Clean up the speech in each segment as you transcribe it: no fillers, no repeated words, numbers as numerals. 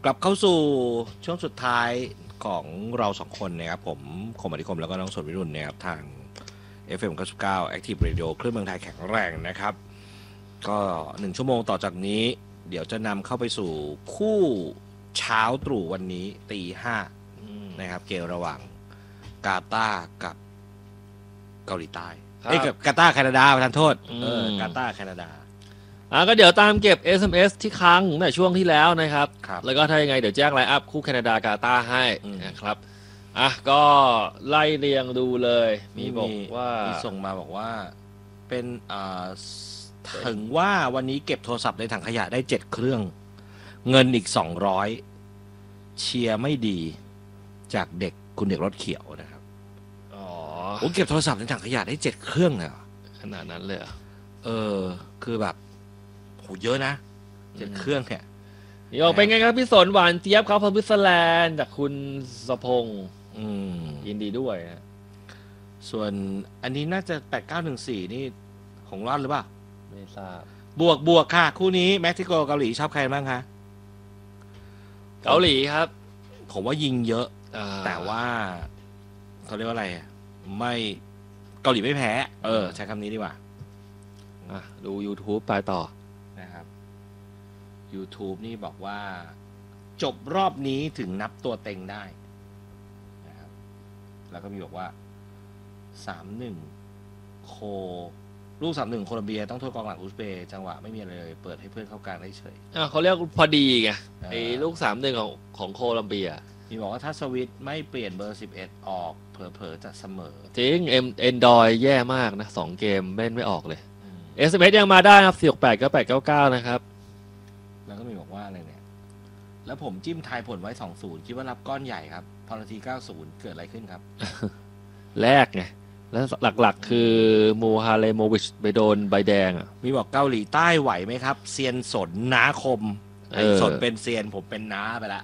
กลับเข้าสู่ช่วงสุดท้ายของเราสองคนนะครับผมคมอธิคมแล้วก็น้องสนวิรุณนะครับทาง FM 99 Active Radio คลื่นเมืองไทยแข็งแรงนะครับก็1ชั่วโมงต่อจากนี้เดี๋ยวจะนำเข้าไปสู่คู่เช้าตรู่วันนี้ตีห้านะครับเกมระหว่างกาตาร์กับเกาหลีใต้กับกาตาร์แคนาดาประทานโทษกาตาร์แคนาดาก็เดี๋ยวตามเก็บ SMS ที่ค้างในช่วงที่แล้วนะครับแล้วก็ถ้ายังไงเดี๋ยวแจ้งไลน์อัพคู่แคนาดากาตาร์ให้นะครับก็ไล่เรียงดูเลยมีบอกว่ามีส่งมาบอกว่าเป็นถึงว่าวันนี้เก็บโทรศัพท์ในถังขยะได้7เครื่องเงินอีก200เชียร์ไม่ดีจากเด็กคุณเด็กรถเขียวนะครับผมเก็บโทรศัพท์ในถังขยะได้7เครื่องเลยขนาดนั้นเลยคือแบบโหเยอะนะ7เครื่องเนี่ยเป็นไงครับพี่สนหวานเจี๊ยบครับพสวิตเซอร์แลนด์จากคุณสพงษ์ยินดีด้วยนะส่วนอันนี้น่าจะ8914นี่ของรอดหรือเปล่าไม่ทราบบวกค่ะคู่นี้เม็กซิโกเกาหลีชอบใครบ้างคะเกาหลีครับผมว่ายิงเยอะแต่ว่าเขาเรียกว่าอะไรไม่เกาหลีไม่แพ้ใช้คำนี้ดีกว่าดู YouTube ไปต่อนะครับ YouTube นี่บอกว่าจบรอบนี้ถึงนับตัวเต็งได้นะครับแล้วก็มีบอกว่า 3-1 โคลูก 3-1 โคลอมเบียต้องโทษกองหลังอุซเบย์จังหวะไม่มีอะไรเลยเปิดให้เพื่อนเข้ากลางได้เฉยเขาเรียกพอดีไงไอ้ลูก 3-1 ของโคลอมเบียมีบอกว่าถ้าสวิตไม่เปลี่ยนเบอร์11ออกเผลอๆจะเสมอจริงเอ็นดอยแย่มากนะ2เกมเล่นไม่ออกเลยSMS ยังมาได้ครับ468 9899นะครับแล้วก็มีบอกว่าอะไรเนี่ยแล้วผมจิ้มทายผลไว้ 2-0 คิดว่ารับก้อนใหญ่ครับพอนาที90เกิดอะไรขึ้นครับแรกไงแล้วหลักๆคือมูฮาเลโมวิชไปโดนใบแดงมีบอกเกาหลีใต้ไหวไหมครับเซียนสนน้าคมสนเป็นเซียนผมเป็นน้าไปละ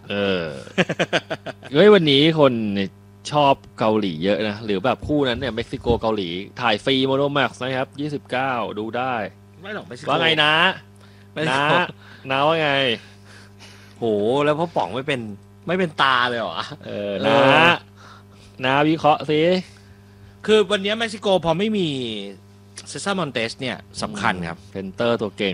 วันนี้คนชอบเกาหลีเยอะนะหรือแบบคู่นั้นเนี่ยเม็กซิโกเกาหลีถ่ายฟรีโมโนแม็กซ์นะครับ29ดูได้ไม่หรอกเม็กซิโกว่าไงนะว่าไงโหแล้วพ่อป๋องไม่เป็นตาเลยเหรอนะวิเคราะห์สิคือวันนี้เม็กซิโกพอไม่มีเซซ่ามอนเตสเนี่ยสำคัญครับเพนเตอร์ตัวเก่ง